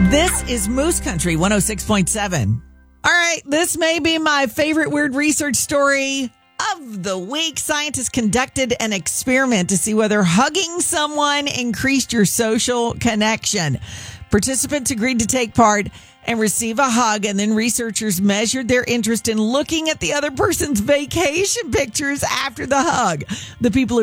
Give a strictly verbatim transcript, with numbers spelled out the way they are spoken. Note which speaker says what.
Speaker 1: This is Moose Country one oh six point seven. All right, this may be my favorite weird research story of the week. Scientists conducted an experiment to see whether hugging someone increased your social connection. Participants agreed to take part and receive a hug, and then researchers measured their interest in looking at the other person's vacation pictures after the hug. The people who